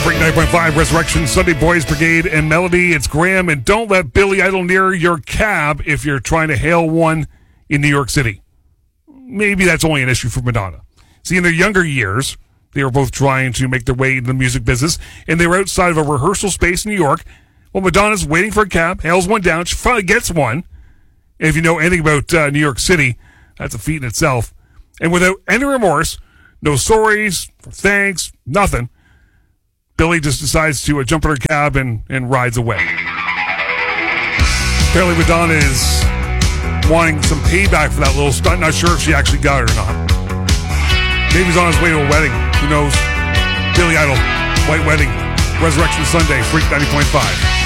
Freak 9.5, Resurrection Sunday Boys Brigade and Melody. It's Graham, and don't let Billy Idol near your cab if you're trying to hail one in New York City. Maybe that's only an issue for Madonna. See, in their younger years, they were both trying to make their way into the music business, and they were outside of a rehearsal space in New York. Well, Madonna's waiting for a cab, hails one down. She finally gets one. And if you know anything about New York City, that's a feat in itself. And without any remorse, no sorries, thanks, nothing, Billy just decides to jump in her cab and rides away. Apparently Madonna is wanting some payback for that little stunt. Not sure if she actually got it or not. Maybe he's on his way to a wedding. Who knows? Billy Idol, White Wedding, Resurrection Sunday, Freak 90.5.